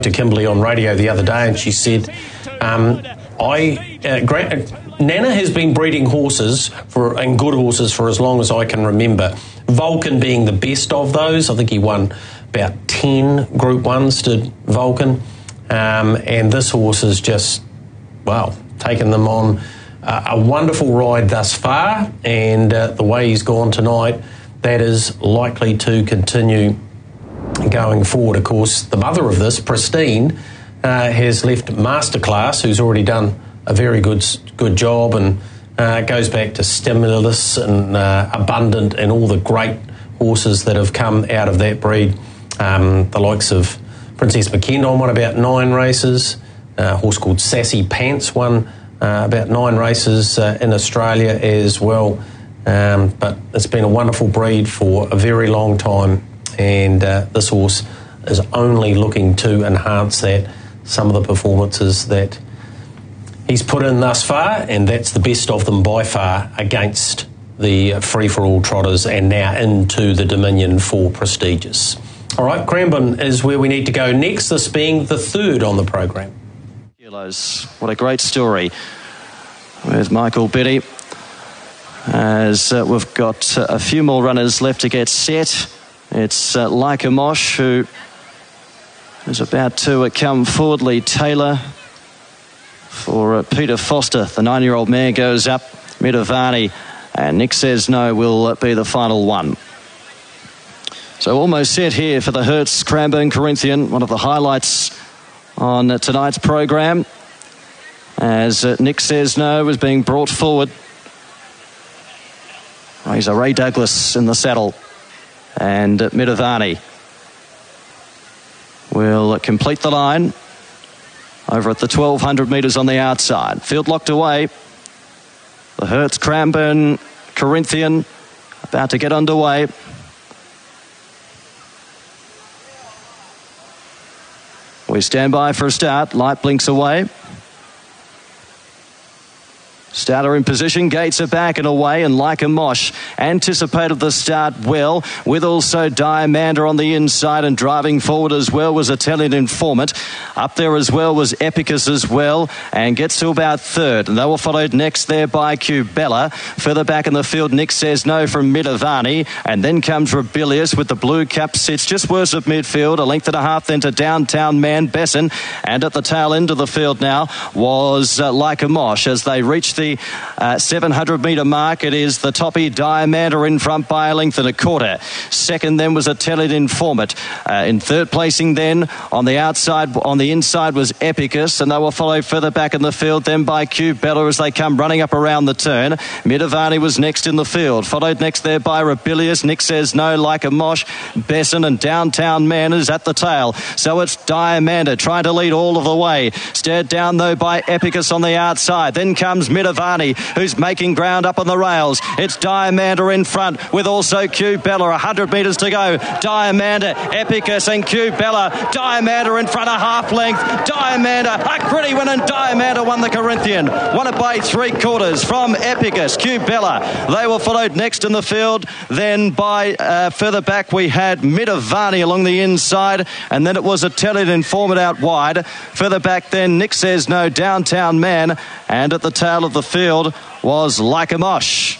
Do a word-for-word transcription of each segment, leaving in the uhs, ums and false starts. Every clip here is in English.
to Kimberly on radio the other day, and she said, um, I uh, Grant, Nana has been breeding horses for and good horses for as long as I can remember. Vulcan being the best of those. I think he won about ten Group Ones, did Vulcan. Um, and this horse has just, well, taken them on uh, a wonderful ride thus far, and uh, the way he's gone tonight, that is likely to continue going forward. Of course, the mother of this, Pristine, uh, has left Masterclass, who's already done a very good good job, and uh, goes back to Stimulus and uh, Abundant and all the great horses that have come out of that breed. Um, the likes of Princess McKendon won about nine races. Uh, a horse called Sassy Pants won uh, about nine races uh, in Australia as well. Um, but it's been a wonderful breed for a very long time, and uh, this horse is only looking to enhance that, some of the performances that he's put in thus far, and that's the best of them by far against the free-for-all trotters and now into the Dominion for Prestigious. All right, Cranbourne is where we need to go next, this being the third on the program. Kilos. What a great story with Michael Biddy. As uh, we've got uh, a few more runners left to get set. It's uh, Leica Mosh who is about to uh, come forward. Lee Taylor for uh, Peter Foster. The nine-year-old mare goes up. Midavani and Nick Says No will uh, be the final one. So almost set here for the Hertz Cranbourne Corinthian, one of the highlights on uh, tonight's program, as uh, Nick Says No was being brought forward. Oh, he's a Ray Douglas in the saddle, and uh, Midavani will uh, complete the line over at the twelve hundred metres on the outside. Field locked away. The Hertz Cranbourne Corinthian about to get underway. We stand by for a start. Light blinks away. Starter in position, gates are back and away, and Leica Mosh anticipated the start well, with also Diamanda on the inside, and driving forward as well was Italian Informant. Up there as well was Epicus as well, and gets to about third. And they were followed next there by Cubella. Further back in the field, Nick Says No from Midavani, and then comes Rebellious with the blue cap, sits just worse of midfield, a length and a half then to Downtown Man Besson, and at the tail end of the field now was uh, Leica Mosh as they reach the The uh, seven hundred metre mark. It is the toppy Diamanda in front by a length and a quarter. Second then was Italian Informant. Uh, in third placing then on the outside, on the inside was Epicus, and they were followed further back in the field then by Cubella as they come running up around the turn. Midavani was next in the field, followed next there by Rebellious. Nick Says No, Leica Mosh, Besson, and Downtown Man is at the tail. So it's Diamanda trying to lead all of the way. Stared down though by Epicus on the outside. Then comes Midavani, who's making ground up on the rails. It's Diamanda in front with also Cubella. one hundred metres to go. Diamanda, Epicus and Cubella. Diamanda in front, a half length. Diamanda, a gritty win, and Diamanda won the Corinthian. Won it by three quarters from Epicus, Cubella. They were followed next in the field. Then by uh, further back we had Midavani along the inside, and then it was Italian Informant out wide. Further back then Nick Says No, Downtown Man, and at the tail of the field was Leica Mosh.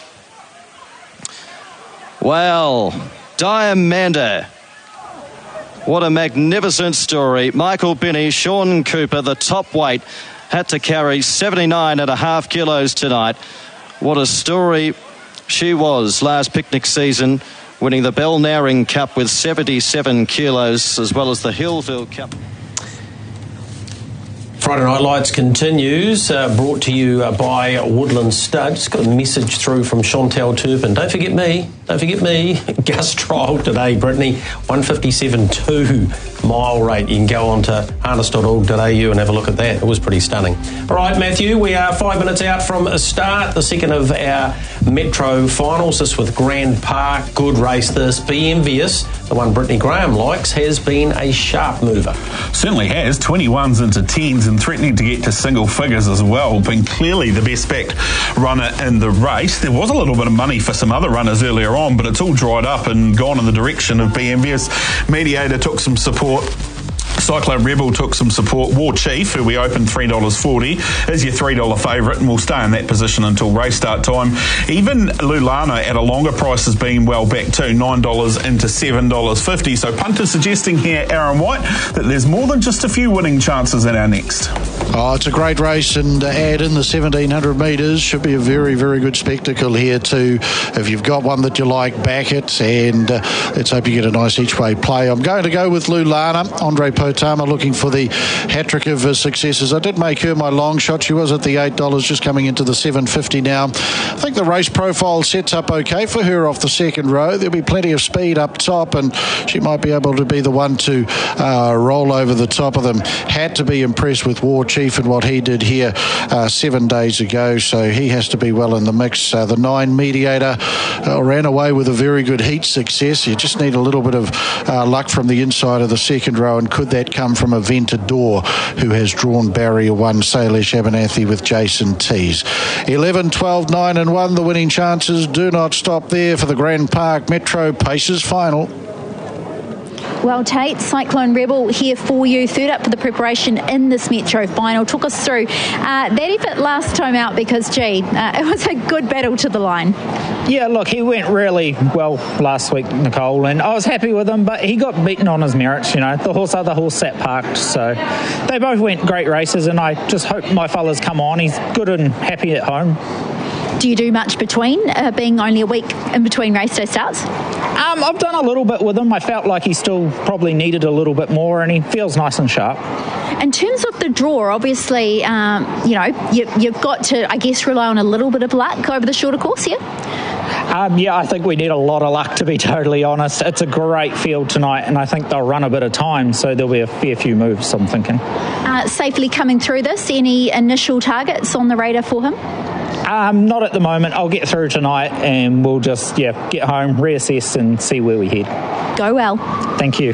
Well, Diamanda, what a magnificent story. Michael Binney, Sean Cooper, the top weight, had to carry seventy-nine and a half kilos tonight. What a story she was last picnic season, winning the Belnaring Cup with seventy-seven kilos, as well as the Hillville Cup. Friday Night Lights continues, uh, brought to you uh, by Woodland Stud. Just got a message through from Chantal Turpin. Don't forget me, don't forget me. Gus trial today, Brittany, one fifty-seven point two mile rate. You can go on to harness dot org dot a u and have a look at that. It was pretty stunning. All right, Matthew, we are five minutes out from a start, the second of our Metro finals. This with Grand Park, good race this. Be Envious, the one Brittany Graham likes, has been a sharp mover. Certainly has, twenty-ones into tens and threatening to get to single figures as well. Been clearly the best backed runner in the race. There was a little bit of money for some other runners earlier on, but it's all dried up and gone in the direction of Be Envious. Mediator took some support Cyclone Rebel took some support. War Chief, who we opened three dollars forty, is your three dollars favourite and will stay in that position until race start time. Even Lulana at a longer price has been well back too, nine dollars into seven dollars fifty. So punters suggesting here, Aaron White, that there's more than just a few winning chances in our next. Oh, it's a great race, and uh, add in the seventeen hundred metres. Should be a very, very good spectacle here too. If you've got one that you like, back it, and uh, let's hope you get a nice each-way play. I'm going to go with Lulana. Andre Potama looking for the hat-trick of uh, successes. I did make her my long shot. She was at the eight dollars, just coming into the seven fifty now. I think the race profile sets up okay for her off the second row. There'll be plenty of speed up top, and she might be able to be the one to uh, roll over the top of them. Had to be impressed with War Chief and what he did here uh, seven days ago, so he has to be well in the mix. Uh, the nine Mediator uh, ran away with a very good heat success. You just need a little bit of uh, luck from the inside of the second row, and could that come from Aventador, who has drawn barrier one, Salish Abernathy with Jason Tees. eleven, twelve, nine and one, the winning chances do not stop there for the Grand Park Metro Pacers final. Well, Tate, Cyclone Rebel here for you. Third up for the preparation in this Metro final. Took us through uh, that effort last time out because, gee, uh, it was a good battle to the line. Yeah, look, he went really well last week, Nicole, and I was happy with him, but he got beaten on his merits, you know. The horse, other horse sat parked, so they both went great races, and I just hope my fella's come on. He's good and happy at home. Do you do much between, uh, being only a week in between race day starts? Um, I've done a little bit with him. I felt like he still probably needed a little bit more, and he feels nice and sharp. In terms of the draw, obviously, um, you know, you, you've got to, I guess, rely on a little bit of luck over the shorter course here. Um, yeah, I think we need a lot of luck, to be totally honest. It's a great field tonight, and I think they'll run a bit of time, so there'll be a fair few moves, I'm thinking. Uh, safely coming through this, any initial targets on the radar for him? Um, not at the moment. I'll get through tonight, and we'll just, yeah, get home, reassess, and see where we head. Go well. Thank you.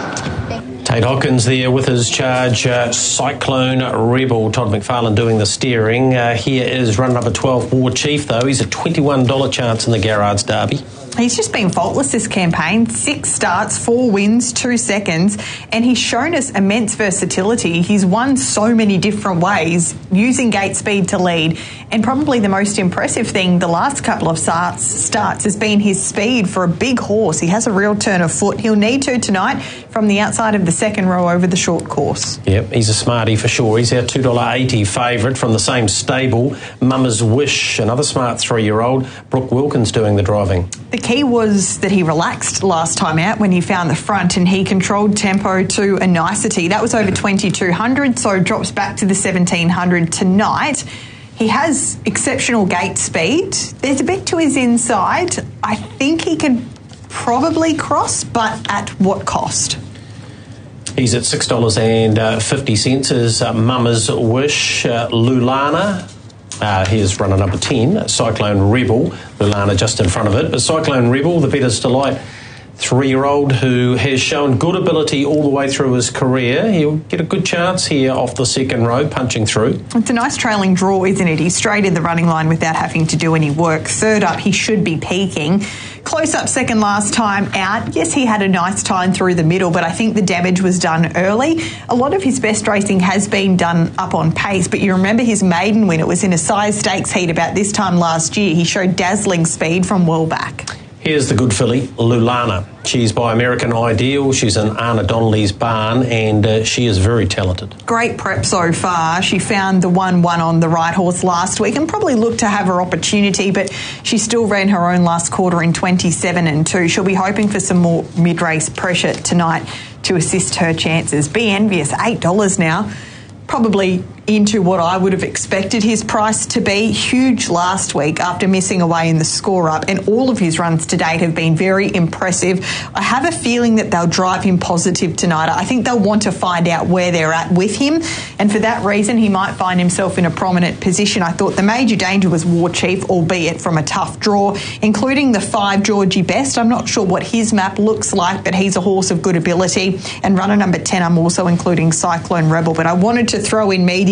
Tate Hopkins there with his charge, uh, Cyclone Rebel. Todd McFarlane doing the steering. Uh, here is run number twelve, War Chief, though. He's a twenty-one dollars chance in the Garrard's Derby. He's just been faultless this campaign. Six starts, four wins, two seconds, and he's shown us immense versatility. He's won so many different ways, using gate speed to lead. And probably the most impressive thing the last couple of starts, starts has been his speed for a big horse. He has a real turn of foot. He'll need to tonight from the outside of the second row over the short course. Yep, he's a smarty for sure. He's our two dollars eighty favourite from the same stable, Mama's Wish, another smart three-year-old. Brooke Wilkins doing the driving. The key was that he relaxed last time out when he found the front, and he controlled tempo to a nicety. That was over twenty-two hundred, so drops back to the seventeen hundred tonight. He has exceptional gate speed. There's a bit to his inside. I think he can probably cross, but at what cost? He's at six dollars fifty is uh, Mama's Wish. uh, Lulana. Uh, here's runner number ten, Cyclone Rebel. Lulana just in front of it. But Cyclone Rebel, the Bettor's Delight three-year-old who has shown good ability all the way through his career. He'll get a good chance here off the second row, punching through. It's a nice trailing draw, isn't it? He's straight in the running line without having to do any work. Third up, he should be peaking. Close up second last time out. Yes, he had a nice time through the middle, but I think the damage was done early. A lot of his best racing has been done up on pace, but you remember his maiden win. It was in a size stakes heat about this time last year. He showed dazzling speed from well back. Here's the good filly, Lulana. She's by American Ideal. She's in Anna Donnelly's barn, and uh, she is very talented. Great prep so far. She found the one one on the right horse last week and probably looked to have her opportunity, but she still ran her own last quarter in twenty-seven and two. She'll be hoping for some more mid-race pressure tonight to assist her chances. Be Envious, eight dollars now. Probably into what I would have expected his price to be. Huge last week after missing away in the score up, and all of his runs to date have been very impressive. I have a feeling that they'll drive him positive tonight. I think they'll want to find out where they're at with him, and for that reason he might find himself in a prominent position. I thought the major danger was War Chief, albeit from a tough draw, including the five Georgie Best. I'm not sure what his map looks like, but he's a horse of good ability. And runner number ten, I'm also including Cyclone Rebel, but I wanted to throw in Media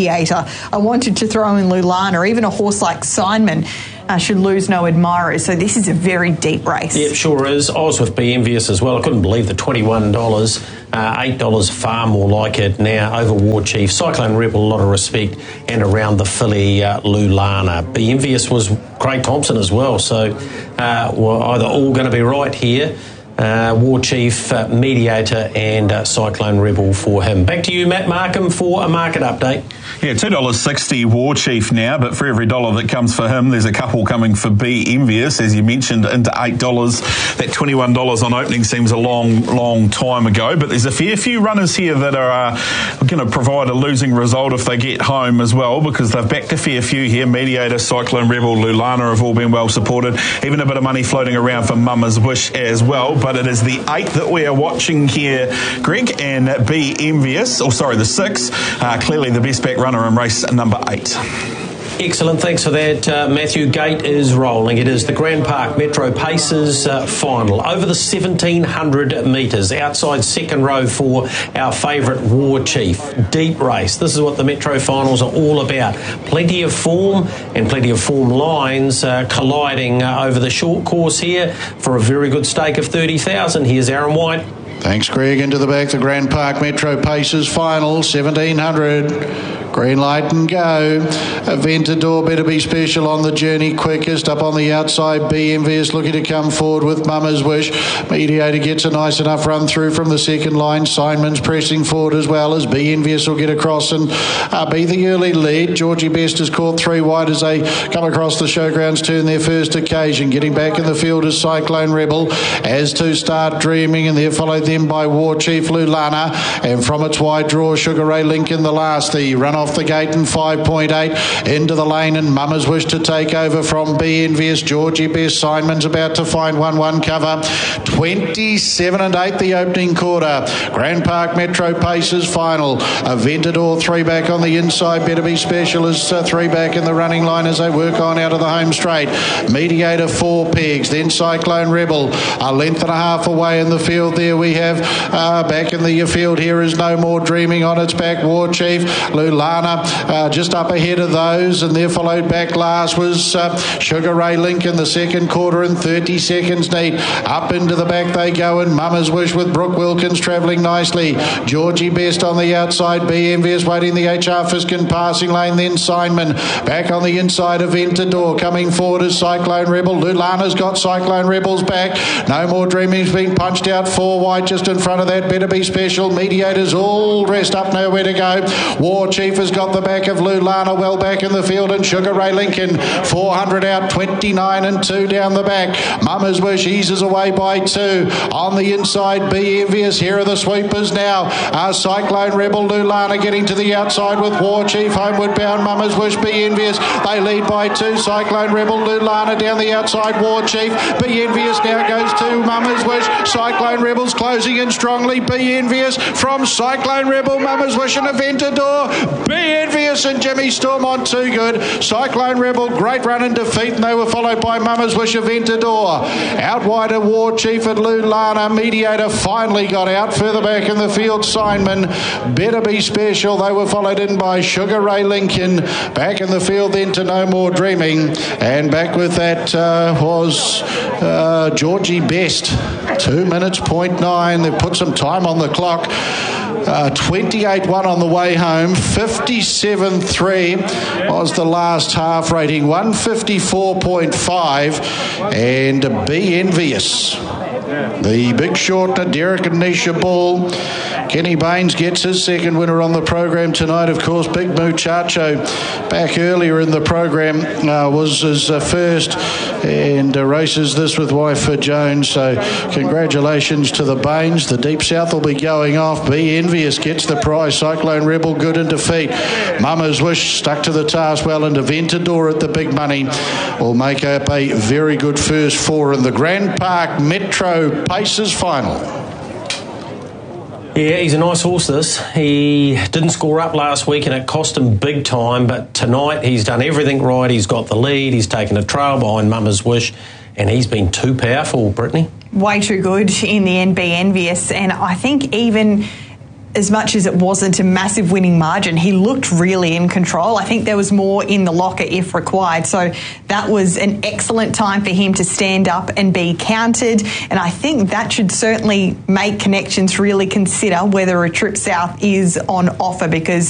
Mediator. I wanted to throw in Lulana. Even a horse like Signman uh, should lose no admirers. So this is a very deep race. Yeah, it sure is. I was with Be Envious as well. I couldn't believe the twenty-one dollars. Uh, eight dollars far more like it now over War Chief. Cyclone Rebel, a lot of respect. And around the filly, uh, Lulana. Be Envious was Craig Thompson as well. So uh, we're either all going to be right here. Uh, War Chief, uh, Mediator and uh, Cyclone Rebel for him. Back to you, Matt Markham, for a market update. Yeah, two dollars sixty War Chief now, but for every dollar that comes for him, there's a couple coming for Be Envious, as you mentioned, into eight dollars. That twenty-one dollars on opening seems a long, long time ago, but there's a fair few runners here that are uh, going to provide a losing result if they get home as well, because they've backed a fair few here. Mediator, Cyclone Rebel, Lulana have all been well supported. Even a bit of money floating around for Mama's Wish as well, but it is the eight that we are watching here, Greg, and Be Envious, or sorry, the six, uh, clearly the best back runner in race number eight. Excellent, thanks for that, uh, Matthew. Gate is rolling. It is the Grand Park Metro Paces uh, final over the seventeen hundred metres, outside second row for our favourite War Chief. Deep race. This is what the Metro finals are all about. Plenty of form and plenty of form lines uh, colliding uh, over the short course here for a very good stake of thirty thousand. Here's Aaron White. Thanks, Greg. Into the back, the Grand Park Metro Paces final, seventeen hundred. Green light and go. Aventador better be special on the journey quickest. Up on the outside, Be Envious looking to come forward with Mama's Wish. Mediator gets a nice enough run through from the second line. Simon's pressing forward as well as Be Envious will get across and uh, be the early lead. Georgie Best has caught three wide as they come across the showgrounds turn their first occasion. Getting back in the field is Cyclone Rebel. As to Start Dreaming, and they're followed then by War Chief Lulana. And from its wide draw, Sugar Ray Link in the last. The run off the gate in five point eight into the lane, and Mama's Wish to take over from Be Envious. Georgie Best, Simon's about to find one one cover. twenty-seven and eight the opening quarter. Grand Park Metro Paces final. Aventador three back on the inside. Better be special as uh, three back in the running line as they work on out of the home straight. Mediator four pegs, then Cyclone Rebel a length and a half away in the field. There we have uh, back in the field here is No More Dreaming on its back. War Chief, Lulana uh, just up ahead of those, and there followed back last was uh, Sugar Ray Link in the second quarter and thirty seconds neat. Up into the back they go, and Mama's Wish with Brooke Wilkins travelling nicely. Georgie Best on the outside. Be Envious waiting the H R Fiskin passing lane, then Simonman back on the inside of Aventador. Coming forward is Cyclone Rebel. Lulana's got Cyclone Rebel's back. No More Dreaming's been punched out four wide just in front of that. Better Be Special. Mediator's all dressed up, nowhere to go. War Chief has got the back of Lulana well back in the field, and Sugar Ray Lincoln four hundred out, twenty-nine and two down the back. Mama's Wish eases away by two. On the inside, Be Envious. Here are the sweepers now. Uh, Cyclone Rebel, Lulana getting to the outside with War Chief. Homeward bound, Mama's Wish, Be Envious. They lead by two. Cyclone Rebel, Lulana down the outside. War Chief, Be Envious now goes to Mama's Wish. Cyclone Rebel's closing in strongly. Be Envious from Cyclone Rebel, Mama's Wish and Aventador. Be Envious and Jimmy Storm on too good. Cyclone Rebel, great run in defeat, and they were followed by Mama's Wish, Aventador. Out wider, War Chief and Lulana. Mediator finally got out. Further back in the field, Simonman. Better Be Special. They were followed in by Sugar Ray Lincoln. Back in the field then to No More Dreaming. And back with that uh, was uh, Georgie Best. Two minutes, point nine. They've put some time on the clock. Uh, twenty-eight one on the way home. fifty-seven three was the last half rating. one fifty-four point five. And Be Envious. The big short, Derek and Nisha Ball. Kenny Baines gets his second winner on the program tonight. Of course, Big Muchacho back earlier in the program uh, was his uh, first, and uh, races this with wife for Jones. So congratulations to the Baines. The Deep South will be going off. Be Envious gets the prize. Cyclone Rebel good in defeat. Mama's Wish stuck to the task well, and Aventador at the big money will make up a very good first four in the Grand Park Metro Paces final. Yeah, he's a nice horse, this. He didn't score up last week and it cost him big time, but tonight he's done everything right. He's got the lead, he's taken a trail behind Mama's Wish, and he's been too powerful, Brittany. Way too good in the end, Be Envious. And I think even as much as it wasn't a massive winning margin, he looked really in control. I think there was more in the locker if required. So that was an excellent time for him to stand up and be counted. And I think that should certainly make Connections really consider whether a trip south is on offer, because